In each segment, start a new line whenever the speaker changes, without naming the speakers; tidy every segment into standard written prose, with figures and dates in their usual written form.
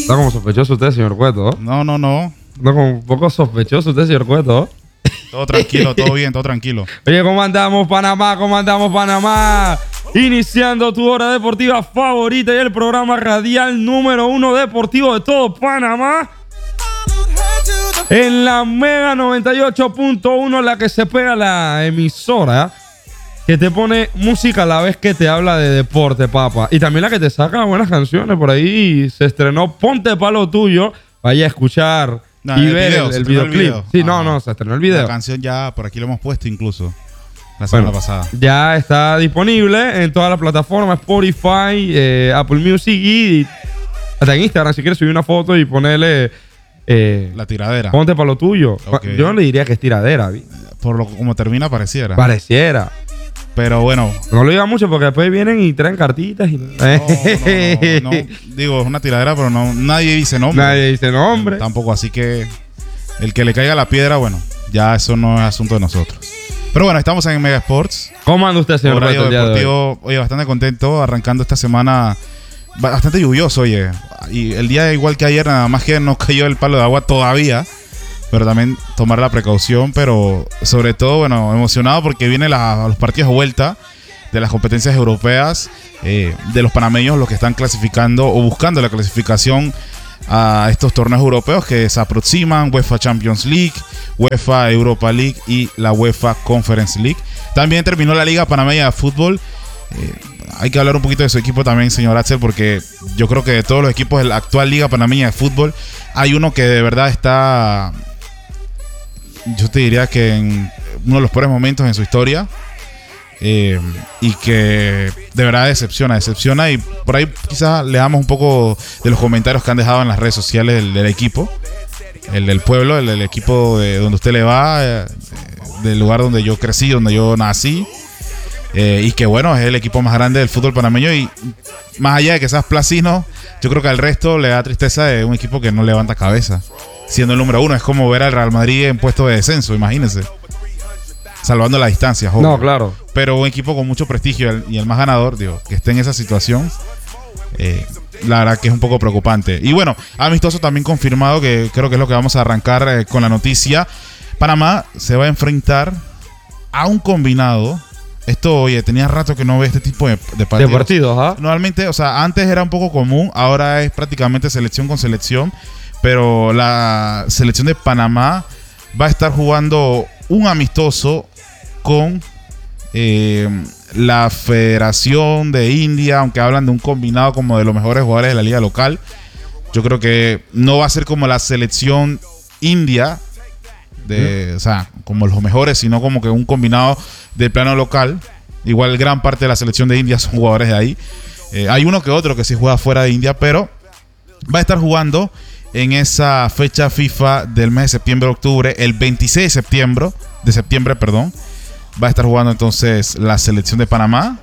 Está como sospechoso usted, señor Cueto.
No.
Está como un poco sospechoso usted, señor Cueto.
Todo tranquilo, todo bien, todo tranquilo.
Oye, ¿cómo andamos, Panamá? ¿Cómo andamos, Panamá? Iniciando tu hora deportiva favorita y el programa radial número 1 deportivo de todo Panamá. En la Mega 98.1, la que se pega la emisora que te pone música a la vez que te habla de deporte, papá. Y también la que te saca buenas canciones. Por ahí se estrenó Ponte Palo Tuyo. Vaya a escuchar y ver el videoclip. Sí, no, se estrenó el video.
La canción ya por aquí lo hemos puesto incluso la semana pasada.
Ya está disponible en todas las plataformas, Spotify, Apple Music y hasta en Instagram. Si quieres subir una foto y ponerle
la tiradera.
Ponte Palo Tuyo.
Okay.
Yo no le diría que es tiradera.
Por lo como termina pareciera.
Pareciera.
Pero bueno.
No lo diga mucho porque después vienen y traen cartitas. Y...
No. Digo, es una tiradera, pero no, nadie dice nombre.
Nadie dice nombre.
Tampoco, así que el que le caiga la piedra, bueno, ya eso no es asunto de nosotros. Pero bueno, estamos en Mega Sports.
¿Cómo anda usted, señor
Radio
Reto,
Deportivo? Oye, bastante contento, arrancando esta semana. Bastante lluvioso, oye. Y el día igual que ayer, nada más que no cayó el palo de agua todavía. Pero también tomar la precaución, pero sobre todo, bueno, emocionado porque vienen los partidos de vuelta de las competencias europeas, de los panameños, los que están clasificando o buscando la clasificación a estos torneos europeos que se aproximan: UEFA Champions League, UEFA Europa League y la UEFA Conference League. También terminó la Liga Panameña de Fútbol. Hay que hablar un poquito de su equipo también, señor Axel, porque yo creo que de todos los equipos de la actual Liga Panameña de Fútbol, hay uno que de verdad está... Yo te diría que en uno de los peores momentos en su historia, y que de verdad decepciona y por ahí quizás leamos un poco de los comentarios que han dejado en las redes sociales del equipo, el del pueblo, el del equipo de donde usted le va, del lugar donde yo crecí, donde yo nací, y que bueno, es el equipo más grande del fútbol panameño. Y más allá de que seas placino, yo creo que al resto le da tristeza de un equipo que no levanta cabeza, siendo el número 1. Es como ver al Real Madrid en puesto de descenso, imagínense. Salvando la distancia, joven.
No, claro.
Pero un equipo con mucho prestigio y el más ganador, digo, que esté en esa situación, la verdad que es un poco preocupante. Y bueno, amistoso también confirmado, que creo que es lo que vamos a arrancar con la noticia. Panamá se va a enfrentar a un combinado. Esto, oye, tenía rato que no ve este tipo de partidos.
De partidos, ¿ah?
Normalmente, o sea, antes era un poco común, ahora es prácticamente selección con selección. Pero la selección de Panamá va a estar jugando un amistoso con la Federación de India, aunque hablan de un combinado como de los mejores jugadores de la liga local. Yo creo que no va a ser como la selección india, o sea, como los mejores, sino como que un combinado del plano local. Igual gran parte de la selección de India son jugadores de ahí. Hay uno que otro que sí juega fuera de India, pero va a estar jugando en esa fecha FIFA del mes de septiembre-octubre, el 26 de septiembre, va a estar jugando entonces la selección de Panamá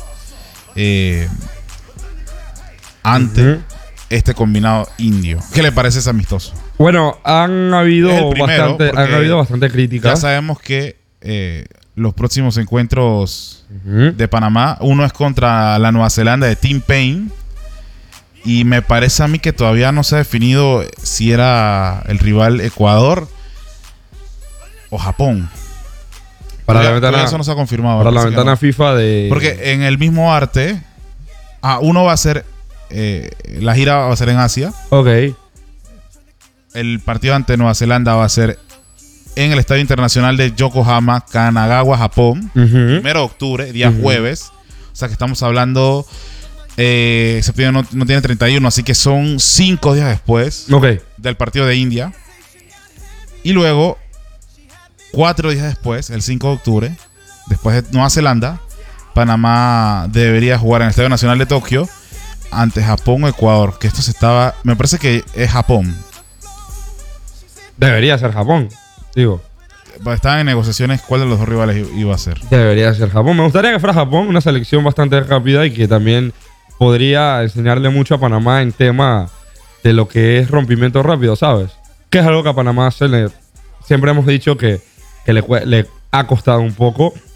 ante este combinado indio. ¿Qué le parece ese amistoso?
Bueno, han habido bastante críticas.
Ya sabemos que los próximos encuentros de Panamá, uno es contra la Nueva Zelanda de Tim Payne. Y me parece a mí que todavía no se ha definido si era el rival Ecuador o Japón.
Para la ventana,
eso no se ha confirmado.
Para la ventana FIFA de...
Porque en el mismo arte, uno va a ser... la gira va a ser en Asia.
Ok.
El partido ante Nueva Zelanda va a ser en el Estadio Internacional de Yokohama, Kanagawa, Japón. 1 de octubre, día jueves. O sea que estamos hablando... septiembre no tiene 31, así que son 5 días después del partido de India. Y luego 4 días después, el 5 de octubre, después de Nueva Zelanda, Panamá debería jugar en el Estadio Nacional de Tokio ante Japón o Ecuador. Que esto me parece que es Japón.
Debería ser Japón, digo.
Estaban en negociaciones cuál de los dos rivales iba a ser.
Debería ser Japón. Me gustaría que fuera Japón, una selección bastante rápida y que también podría enseñarle mucho a Panamá en tema de lo que es rompimiento rápido, ¿sabes? Que es algo que a Panamá siempre hemos dicho que le ha costado un poco.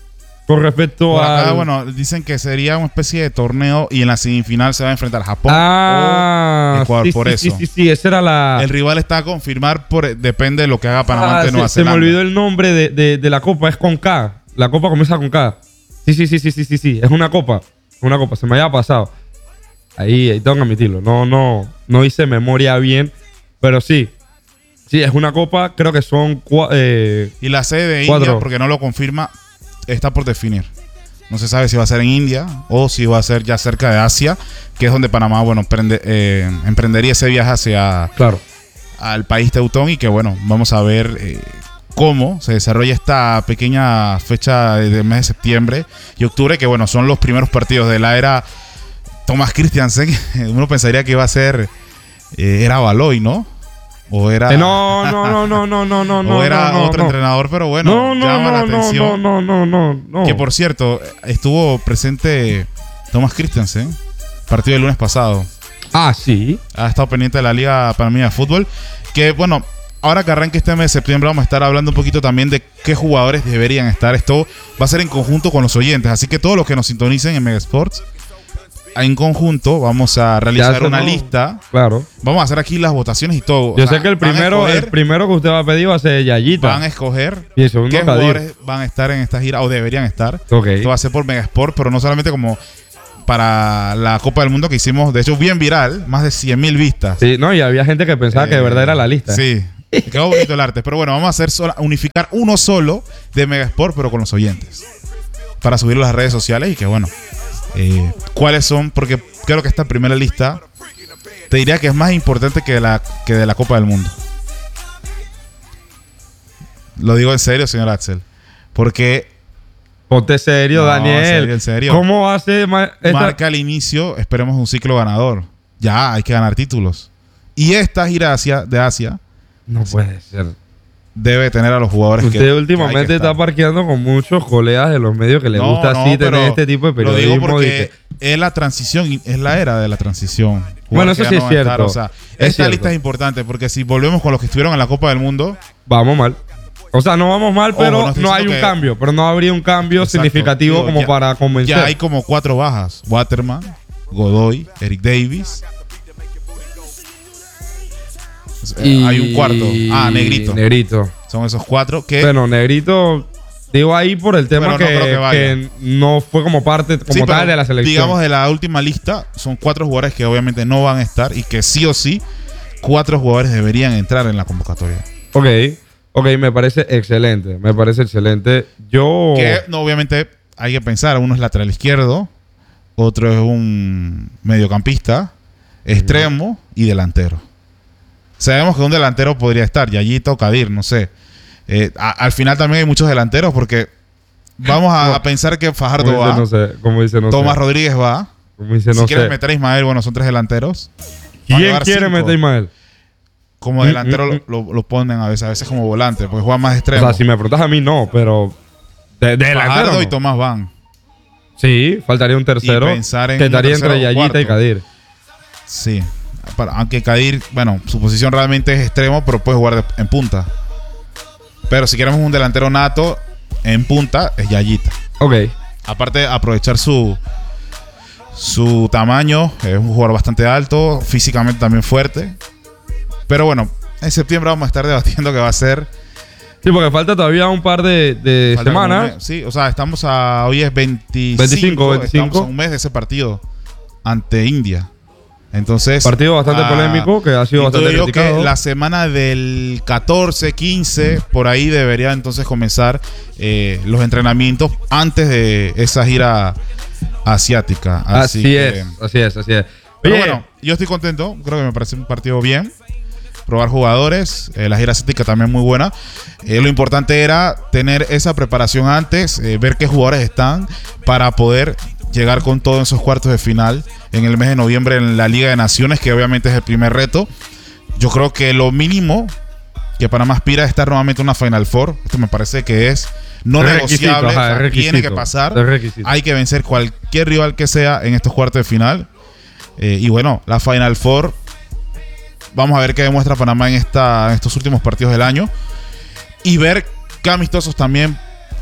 con respecto
Por acá,
a...
bueno, dicen que sería una especie de torneo y en la semifinal se va a enfrentar Japón
Ah,
o Ecuador,
sí,
por
sí,
eso.
sí, esa era la...
El rival está a confirmar, depende de lo que haga Panamá ante Nueva
se me
Zelanda.
olvidó el nombre de la copa, es con K. La copa comienza con K. Sí, es una copa, se me había pasado. Ahí tengo que admitirlo, no hice memoria bien, pero sí, es una copa, creo que son...
Y la sede de
4.
India, porque no lo confirma, está por definir. No se sabe si va a ser en India o si va a ser ya cerca de Asia, que es donde Panamá, bueno, emprendería ese viaje hacia al país teutón y que, bueno, vamos a ver cómo se desarrolla esta pequeña fecha del mes de septiembre y octubre, que, bueno, son los primeros partidos de la era Thomas Christiansen. Uno pensaría que iba a ser era Baloy, ¿no? O era
no.
o era otro entrenador, pero bueno, llama la atención.
No.
Que por cierto, estuvo presente Thomas Christiansen, partido del lunes pasado.
Ah, sí.
Ha estado pendiente de la Liga Panameña de Fútbol. Que bueno, ahora que arranque este mes de septiembre, vamos a estar hablando un poquito también de qué jugadores deberían estar. Esto va a ser en conjunto con los oyentes. Así que todos los que nos sintonicen en Mega Sports, en conjunto vamos a realizar una lista.
Claro.
Vamos a hacer aquí las votaciones y todo.
Yo sé que el primero que usted va a pedir va a ser Yayita.
Van a escoger
y el segundo
qué jugadores van a estar en esta gira o deberían estar.
Okay.
Esto va a ser por Mega Sport, pero no solamente como para la Copa del Mundo que hicimos, de hecho bien viral, más de 100,000 vistas.
Sí, no, y había gente que pensaba que de verdad era la lista.
Sí. Quedó bonito el arte. Pero bueno, vamos a hacer unificar uno solo de Mega Sport, pero con los oyentes. Para subirlo a las redes sociales y que bueno. ¿Cuáles son? Porque creo que esta primera lista te diría que es más importante que de la Copa del Mundo. Lo digo en serio, señor Axel. Porque...
Ponte serio, Daniel.
En serio.
¿Cómo hace
marca el inicio, esperemos un ciclo ganador. Ya, hay que ganar títulos. Y esta gira de Asia
no puede ser.
Debe tener a los jugadores
Usted últimamente está parqueando con muchos colegas de los medios que les gusta así tener este tipo de periodismo.
Lo digo porque es la transición, es la era de la transición.
Bueno, eso sí es cierto.
O sea, esta lista es importante porque si volvemos con los que estuvieron en la Copa del Mundo...
Vamos mal. O sea, no vamos mal, pero no hay un cambio. Pero no habría un cambio significativo como para convencer.
Ya hay como 4 bajas. Waterman, Godoy, Eric Davis... hay un cuarto. Negrito. Son esos 4 que...
Bueno, Negrito... Digo ahí por el tema que no fue como parte tal de la selección.
Digamos, de la última lista, son 4 jugadores que obviamente no van a estar y que sí o sí 4 jugadores deberían entrar en la convocatoria.
Ok, me parece excelente. Yo...
Que no, obviamente hay que pensar, uno es lateral izquierdo, otro es un mediocampista, extremo y delantero. Sabemos que un delantero podría estar, Yayito o Kadir, no sé. Al final también hay muchos delanteros porque vamos a pensar que Fajardo va. Tomás Rodríguez va. Si quieres meter a Ismael, bueno, son 3 delanteros.
¿Quién quiere meter a Ismael?
Como delantero lo ponen a veces como volante, porque juega más extremo.
O sea, si me preguntas a mí, no, pero... De delantero
Fajardo y Tomás van.
Sí, faltaría un tercero. Que estaría entre Yayita y Kadir.
Sí. Aunque Kadir, bueno, su posición realmente es extremo, pero puede jugar en punta. Pero si queremos un delantero nato en punta, es Yayita.
Ok.
Aparte de aprovechar su tamaño, es un jugador bastante alto, físicamente también fuerte. Pero bueno, en septiembre vamos a estar debatiendo qué va a ser.
Sí, porque falta todavía un par de semanas.
Sí, o sea, hoy es 25. Estamos a un mes de ese partido ante India. Entonces,
partido bastante polémico que ha sido bastante criticado.
Que la semana del 14, 15, por ahí debería entonces comenzar los entrenamientos antes de esa gira asiática.
Así es.
Pero bueno, yo estoy contento. Creo que me parece un partido bien. Probar jugadores. La gira asiática también muy buena. Lo importante era tener esa preparación antes, ver qué jugadores están para poder llegar con todo en esos cuartos de final en el mes de noviembre en la Liga de Naciones, que obviamente es el primer reto. Yo creo que lo mínimo que Panamá aspira es estar nuevamente en una Final Four. Esto me parece que es no negociable. Tiene que pasar. Hay que vencer cualquier rival que sea en estos cuartos de final. Y bueno, la Final Four, vamos a ver qué demuestra Panamá en estos últimos partidos del año. Y ver qué amistosos también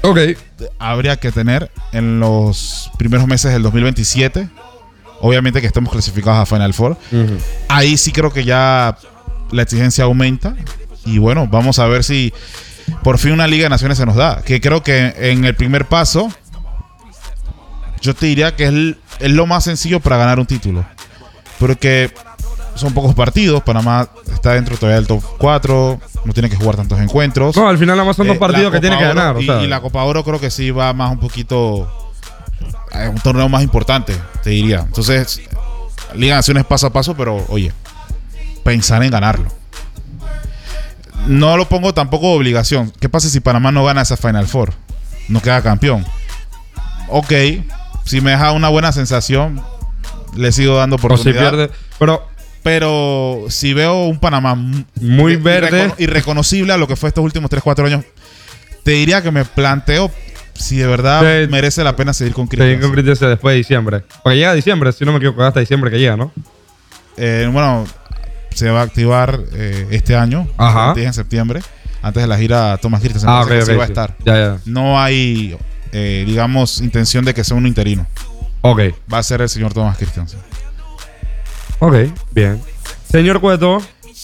Ok.
Habría que tener en los primeros meses del 2027. Obviamente que estemos clasificados a Final Four. Ahí sí creo que ya la exigencia aumenta. Y bueno, vamos a ver si por fin una Liga de Naciones se nos da. Que creo que en el primer paso, yo te diría que es lo más sencillo para ganar un título. Porque son pocos partidos. Panamá está dentro todavía del top 4. No tiene que jugar tantos encuentros.
No, al final nada más son 2 partidos que tiene que ganar.
Y la Copa Oro creo que sí va más un poquito... Es un torneo más importante, te diría. Entonces, Liga de Naciones paso a paso, pero oye, pensar en ganarlo. No lo pongo tampoco de obligación. ¿Qué pasa si Panamá no gana esa Final Four? No queda campeón. Ok, si me deja una buena sensación, le sigo dando oportunidad.
O si pierde,
pero si veo un Panamá
muy verde,
irreconocible a lo que fue estos últimos 3-4 años, te diría que me planteo si de verdad merece la pena seguir con Christensen.
Seguir con Christensen después de diciembre. Porque llega diciembre, si no me equivoco, hasta diciembre que llega, ¿no?
Bueno, se va a activar este año, en septiembre, antes de la gira Thomas Christensen.
Okay,
sí va a estar.
Ya.
No hay, digamos, intención de que sea un interino.
Ok.
Va a ser el señor Thomas Christensen.
Ok, bien. Señor Cueto,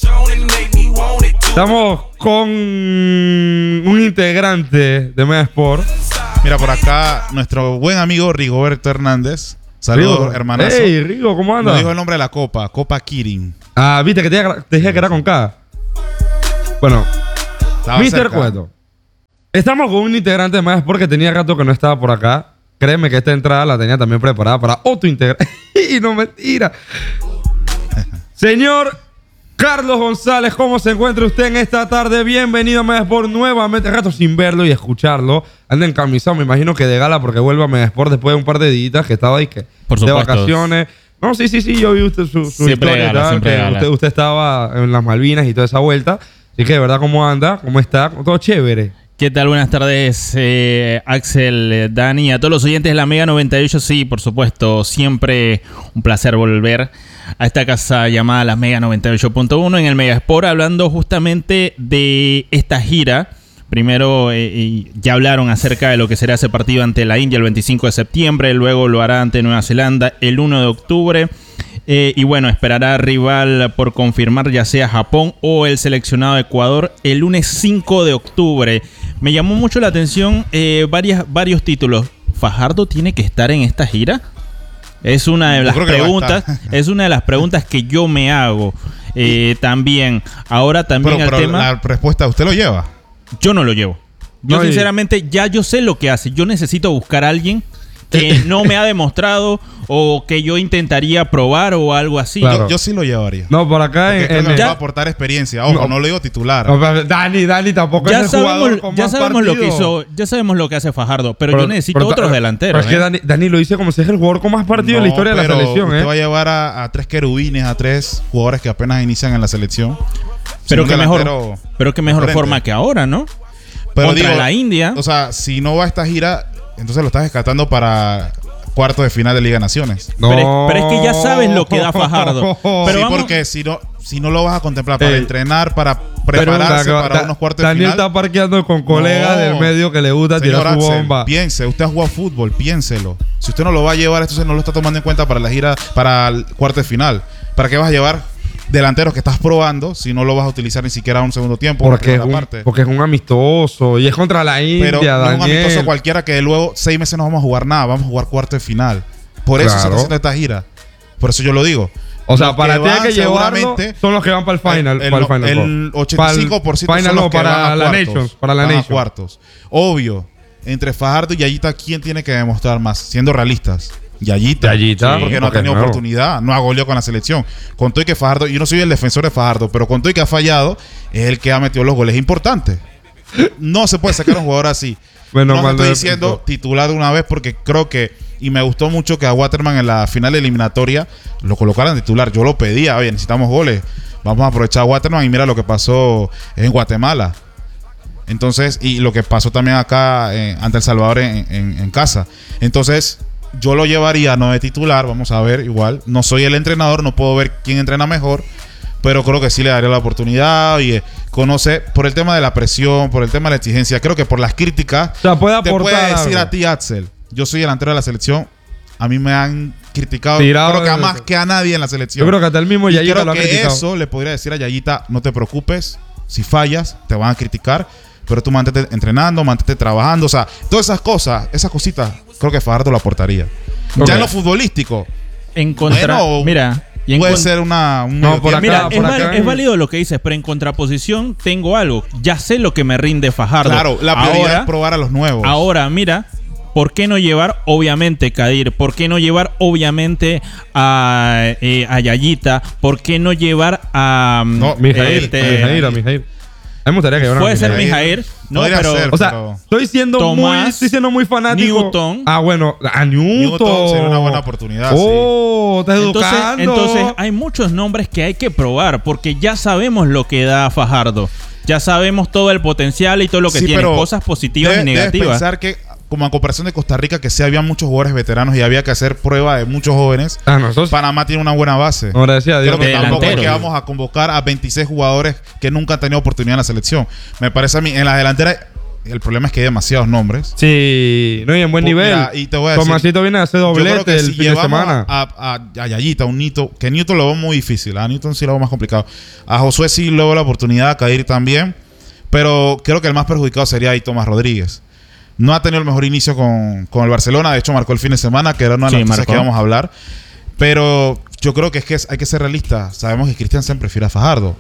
estamos con un integrante de Mega Sport.
Mira, por acá, nuestro buen amigo Rigoberto Hernández. Saludos, hermanazo.
Hey, Rigo, ¿cómo andas?
Nos dijo el nombre de la copa, Copa Kirin.
Ah, viste que te dije que era con K. Bueno, Mr. Cueto. Estamos con un integrante de Mega Sport que tenía rato que no estaba por acá. Créeme que esta entrada la tenía también preparada para otro integrante. Y no, mentira. Señor Carlos González, ¿cómo se encuentra usted en esta tarde? Bienvenido a Mega Sport nuevamente. Rato sin verlo y escucharlo. Anda encamisado, me imagino que de gala porque vuelve a Mega Sport después de un par de días que estaba ahí de vacaciones. No, sí, yo vi usted su historia. Usted estaba en las Malvinas y toda esa vuelta. Así que de verdad, ¿cómo anda? ¿Cómo está? Todo chévere.
¿Qué tal? Buenas tardes, Axel, Dani, a todos los oyentes de la Mega 98. Sí, por supuesto, siempre un placer volver a esta casa llamada la Mega 98.1 en el Mega Sport, hablando justamente de esta gira. Primero ya hablaron acerca de lo que será ese partido ante la India el 25 de septiembre, luego lo hará ante Nueva Zelanda el 1 de octubre. Y bueno, esperará rival por confirmar, ya sea Japón o el seleccionado de Ecuador, el lunes 5 de octubre. Me llamó mucho la atención varios títulos. ¿Fajardo tiene que estar en esta gira? Es una de las preguntas. Es una de las preguntas que yo me hago. También. Ahora también
pero
el tema.
La respuesta, ¿usted lo lleva?
Yo no lo llevo. Yo sinceramente ya yo sé lo que hace. Yo necesito buscar a alguien que no me ha demostrado o que yo intentaría probar o algo así.
Claro. Yo sí lo llevaría.
No, por acá
creo que me va a aportar experiencia. Ojo, no lo digo titular.
No, Dani tampoco es el jugador con más
sabemos lo que hizo. Ya sabemos lo que hace Fajardo, pero yo necesito otros delanteros.
Pero es que Dani lo dice como si es el jugador con más partidos en la historia de la selección.
Usted va a llevar a 3 querubines, a 3 jugadores que apenas inician en la selección.
Pero que mejor forma que ahora, ¿no?
Pero
contra la India.
O sea, si no va a esta gira, entonces lo estás descartando para cuartos de final de Liga de Naciones.
No. Pero es que ya sabes lo que da Fajardo. Pero
sí, porque si no lo vas a contemplar para entrenar, para prepararse para unos cuartos de final.
Daniel está parqueando con colegas del medio que le gusta tirar su bomba.
Piense, usted ha jugado fútbol, piénselo. Si usted no lo va a llevar, entonces no lo está tomando en cuenta para la gira, para el cuarto de final. ¿Para qué vas a llevar delanteros que estás probando si no lo vas a utilizar ni siquiera un segundo tiempo?
Porque es un amistoso y es contra la India.
Pero no es un amistoso cualquiera que luego 6 meses no vamos a jugar nada, vamos a jugar cuarto de final. Por eso se está haciendo esta gira. Por eso yo lo digo.
O sea, para ti hay que llevarlo son los que van para el final.
El 85%
final,
son los que
para
van
la
a
Nations. Para la Nations.
Cuartos. Obvio, entre Fajardo y Yayita, ¿quién tiene que demostrar más? Siendo realistas. Yayita, porque no ha tenido oportunidad, no ha goleado con la selección. Con todo y que Fajardo, yo no soy el defensor de Fajardo, pero con todo y que ha fallado, es el que ha metido los goles importantes. No se puede sacar a un jugador así. No me estoy diciendo titular de una vez porque creo que, y me gustó mucho que a Waterman en la final eliminatoria lo colocaran titular. Yo lo pedía, oye, necesitamos goles, vamos a aprovechar a Waterman, y mira lo que pasó en Guatemala. Entonces, y lo que pasó también acá ante El Salvador en casa. Entonces, yo lo llevaría no de titular, vamos a ver, igual. No soy el entrenador, no puedo ver quién entrena mejor, pero creo que sí le daría la oportunidad. Y conoce por el tema de la presión, por el tema de la exigencia. Creo que por las críticas
O sea, puede
te
aportar
puede decir
algo.
a ti, Axel, yo soy delantero de la selección. A mí me han criticado,
Tirado
creo que a
de-
más que a nadie en la selección.
Yo creo que hasta el mismo
Y
Yayita
creo
lo ha
que
criticado.
eso le podría decir a Yayita, no te preocupes, si fallas, te van a criticar, pero tú mantente entrenando, mantente trabajando, o sea, todas esas cosas, esas cositas, creo que Fajardo lo aportaría.
Ok.
Ya en lo futbolístico,
En contra...
Bueno,
mira... y en
puede
con-
ser un
No, por acá,
Mira,
por acá.
es válido lo que dices, pero en contraposición tengo algo. Ya sé lo que me rinde Fajardo.
Claro, la prioridad
ahora,
es probar a los nuevos.
ahora, mira, ¿por qué no llevar, obviamente, Kadir? ¿Por qué no llevar, obviamente, a Yayita? ¿Por qué no llevar a...
No,
Mijail,
este,
Mijail. A mí me gustaría que llevaran
puede
a
ser
Mijail.
Mijail, no,
Podría
pero...
ser.
O sea,
Pero-
Tomás,
estoy siendo muy fanático.
Newton.
Ah, bueno, a Newton.
Newton sería una buena oportunidad,
Oh, estás educando.
Entonces hay muchos nombres que hay que probar porque ya sabemos lo que da Fajardo. Ya sabemos todo el potencial y todo lo que
Sí,
tiene,
pero
cosas positivas y
Debes
negativas.
pensar que, como en comparación de Costa Rica, que sí había muchos jugadores veteranos y había que hacer prueba de muchos jóvenes,
Ah, nosotros.
Panamá tiene una buena base.
Ahora decía, Dios.
Creo que tampoco es
delantero.
que vamos a convocar a 26 jugadores que nunca han tenido oportunidad en la selección. Me parece a mí, en la delantera, el problema es que hay demasiados nombres.
Sí, no, y en buen nivel.
Mira, y te voy a decir,
Tomasito viene a hacer
yo creo
doblete
que
el
si
fin de
llevamos
semana.
a Yayita, un Nito, que Newton lo veo muy difícil, a Newton sí lo veo más complicado. A Josué sí le veo la oportunidad, a Kadir también, pero creo que el más perjudicado sería ahí Tomás Rodríguez. No ha tenido el mejor inicio con el Barcelona, de hecho marcó el fin de semana, que era una de las
Sí,
cosas
marcó.
que íbamos a hablar. Pero yo creo que hay que ser realistas. Sabemos que Christiansen prefiere a Fajardo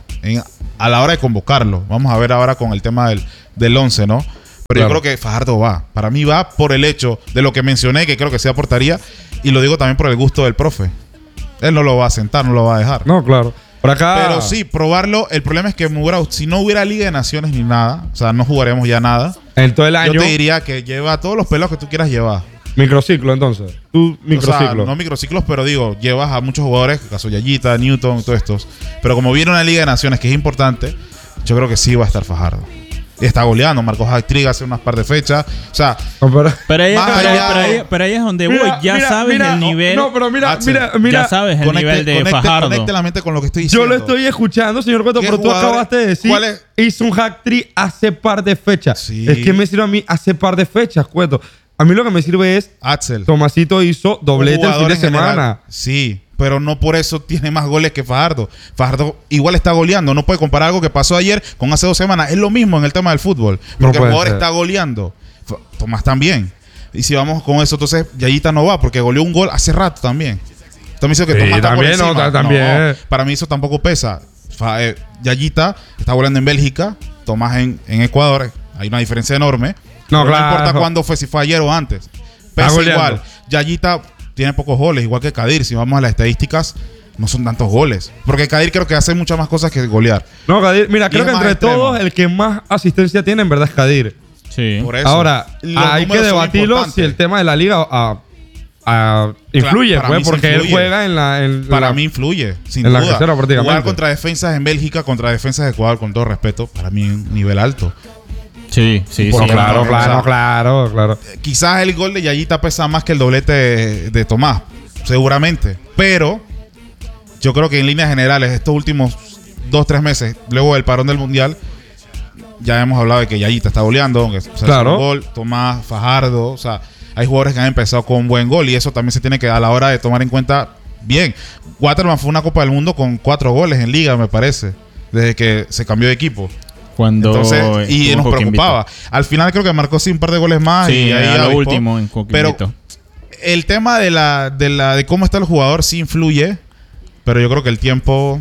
a la hora de convocarlo. Vamos a ver ahora con el tema del 11, ¿no? Pero
Claro.
yo creo que Fajardo va. Para mí va por el hecho de lo que mencioné, que creo que sí aportaría. Y lo digo también por el gusto del profe. Él no lo va a sentar, no lo va a dejar.
No, claro. Por acá.
Pero sí, probarlo. El problema es que si no hubiera Liga de Naciones ni nada, o sea, no jugaremos ya nada.
En todo el año.
Yo te diría que lleva todos los pelados que tú quieras llevar.
Microciclo, entonces. Tú,
O
microciclo.
sea, no microciclos, pero digo, llevas a muchos jugadores, caso Yayita, Newton, todos estos. Pero como viene una Liga de Naciones que es importante, yo creo que sí va a estar Fajardo. Y está goleando, marcó hat-trick hace unas par de fechas. O sea,
No, pero-
Pero ahí,
Más allá-
pero ahí es donde voy.
Mira,
Ya
mira,
sabes
mira,
el nivel.
No, pero mira,
Axel,
mira.
ya sabes el nivel de Fajardo.
Conecte la mente con lo que estoy diciendo.
Yo lo estoy escuchando, señor Cueto,
¿Qué
pero tú
jugadores?
acabaste de decir
¿Cuál es?
hizo un hack trick hace par de fechas.
Sí.
Es que me sirve a mí hace par de fechas, Cueto. A mí lo que me sirve es
Axel.
Tomasito hizo doblete el fin
jugador
de
en general.
semana.
Sí, pero no por eso tiene más goles que Fajardo. Fajardo igual está goleando. No puede comparar algo que pasó ayer con hace 2 semanas. Es lo mismo en el tema del fútbol.
No
Porque el
puede
jugador
ser.
está goleando. Tomás también. Y si vamos con eso, entonces Yayita no va porque goleó un gol hace rato también. También dice que
Sí,
Tomás está por
también, no,
encima.
también.
Para mí eso tampoco pesa. Yayita está goleando en Bélgica, Tomás en Ecuador. Hay una diferencia enorme.
No,
Pero
claro.
no importa cuándo fue, si fue ayer o antes.
Está
Pesa
goleando.
igual. Yayita tiene pocos goles, igual que Kadir. Si vamos a las estadísticas, no son tantos goles. Porque Kadir creo que hace muchas más cosas que golear.
No, Kadir, mira, creo
es
que
más
entre
extremo.
todos el que más asistencia tiene en verdad es Kadir.
Sí.
Por eso.
Ahora,
Los
hay que
números son
debatirlo
importantes.
si el tema de la liga influye,
para
pues,
mí sí
porque él
influye.
juega en la...
Para mí influye, sin
en la
duda.
casera prácticamente.
Jugar contra defensas en Bélgica, contra defensas de Ecuador, con todo respeto, para mí un nivel alto.
Sí, sí,
Por
sí.
claro,
claro.
Quizás el gol de Yayita pesa más que el doblete de Tomás, seguramente. Pero yo creo que en líneas generales, estos últimos 2-3 meses, luego del parón del Mundial, ya hemos hablado de que Yayita está goleando, aunque se hace
Claro.
un gol, Tomás, Fajardo, o sea, hay jugadores que han empezado con un buen gol y eso también se tiene que a la hora de tomar en cuenta bien. Waterman fue una Copa del Mundo con 4 goles en liga, me parece, desde que se cambió de equipo.
Cuando
Entonces, y
estuvo
nos
Coquimbito.
preocupaba. Al final creo que marcó sí un par de goles más
Sí,
y ahí
a lo
avispó.
último en
Pero
Coquimbito.
el tema de cómo está el jugador sí influye, pero yo creo que el tiempo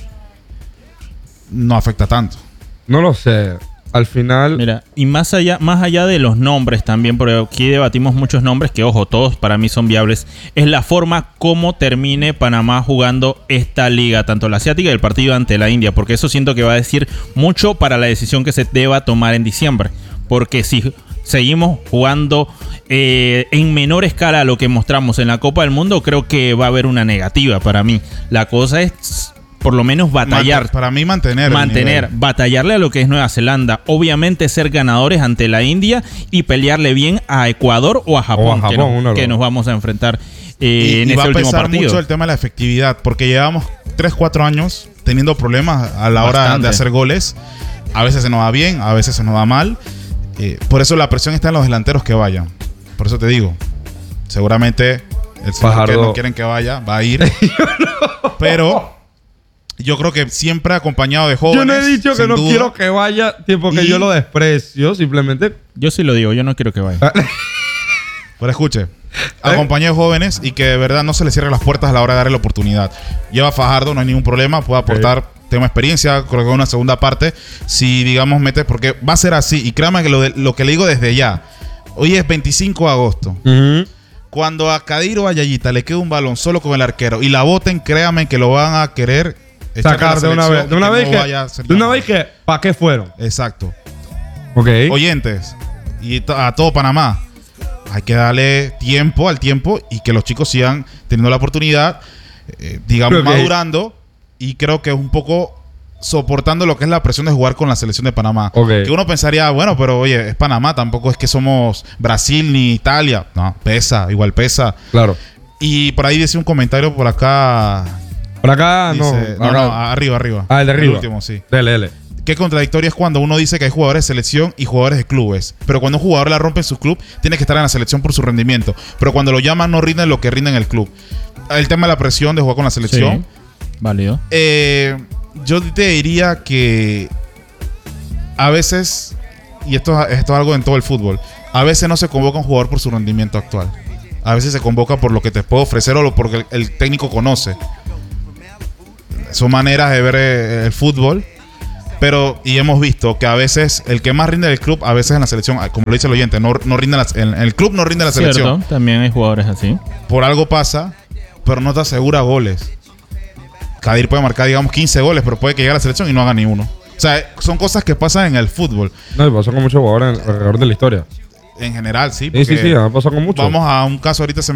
no afecta tanto.
No lo sé. Al final...
Mira, y más allá de los nombres también, porque aquí debatimos muchos nombres que, ojo, todos para mí son viables, es la forma como termine Panamá jugando esta liga, tanto la asiática y el partido ante la India, porque eso siento que va a decir mucho para la decisión que se deba tomar en diciembre, porque si seguimos jugando en menor escala a lo que mostramos en la Copa del Mundo, creo que va a haber una negativa para mí. La cosa es por lo menos batallar.
Para mí mantener el nivel.
Batallarle a lo que es Nueva Zelanda. Obviamente ser ganadores ante la India y pelearle bien a Ecuador o a Japón,
uno de los
que
dos.
nos vamos a enfrentar
Y
en
va
ese
a
último
pesar
partido.
mucho el tema de la efectividad, porque llevamos 3-4 años teniendo problemas a la hora
Bastante.
de hacer goles. A veces se nos da bien, a veces se nos da mal. Por eso la presión está en los delanteros que vayan. Por eso te digo, seguramente el señor
Fajardo,
que no quieren que vaya, va a ir. Pero yo creo que siempre acompañado de jóvenes.
Yo no he dicho que
sin
no
duda.
quiero que vaya, tipo que
Y-
yo lo desprecio, simplemente.
Yo sí lo digo, yo no quiero que vaya.
Pero escuche, acompañado de jóvenes y que de verdad no se le cierren las puertas a la hora de darle la oportunidad. Lleva Fajardo, no hay ningún problema, puede aportar tema experiencia, creo que una segunda parte. Si, digamos, mete, porque va a ser así, y créame que lo que le digo desde ya, hoy es 25 de agosto. Cuando a Kadir o a Yayita le quede un balón solo con el arquero y la boten, créanme que lo van a querer
Sacar de una vez. De una vez que, ¿para qué fueron?
Exacto.
Ok.
Oyentes y a todo Panamá, hay que darle tiempo al tiempo y que los chicos sigan teniendo la oportunidad, digamos,
Ok.
madurando, y creo que es un poco soportando lo que es la presión de jugar con la selección de Panamá.
Ok.
Que uno pensaría, bueno, pero oye, es Panamá, tampoco es que somos Brasil ni Italia. No, pesa, igual pesa.
Claro.
Y por ahí decía un comentario por acá.
Por acá,
Dice,
no.
no, arriba.
Ah, el de arriba.
El último, sí.
Dele.
Qué contradictorio es cuando uno dice que hay jugadores de selección y jugadores de clubes. Pero cuando un jugador la rompe en su club, tiene que estar en la selección por su rendimiento. Pero cuando lo llaman, no rinden lo que rinde en el club. El tema de la presión de jugar con la selección.
Sí, válido.
Yo te diría que a veces, y esto es algo en todo el fútbol, a veces no se convoca un jugador por su rendimiento actual. A veces se convoca por lo que te puede ofrecer o porque el técnico conoce. Son maneras de ver el fútbol. Pero, y hemos visto que a veces el que más rinde del club, a veces en la selección, como lo dice el oyente, no rinde en el club no rinde la selección.
Cierto, también hay jugadores así.
Por algo pasa, pero no te asegura goles. Kadir puede marcar, digamos, 15 goles, pero puede que llegue a la selección y no haga ni uno. O sea, son cosas que pasan en el fútbol.
No, y pasó con muchos jugadores alrededor de la historia.
En general, sí.
Sí, ha pasado con muchos.
Vamos a un caso ahorita, se